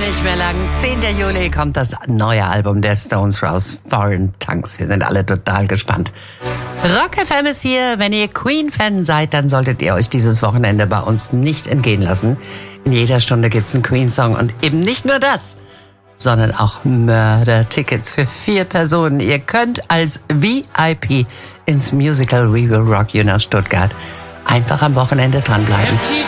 nicht mehr lang. 10. Juli kommt das neue Album der Stones raus, Foreign Tongues. Wir sind alle total gespannt. Rock FM ist hier. Wenn ihr Queen-Fan seid, dann solltet ihr euch dieses Wochenende bei uns nicht entgehen lassen. In jeder Stunde gibt's einen Queen-Song und eben nicht nur das, sondern auch Mörder-Tickets für 4 Personen. Ihr könnt als VIP ins Musical We Will Rock You nach Stuttgart einfach am Wochenende dranbleiben.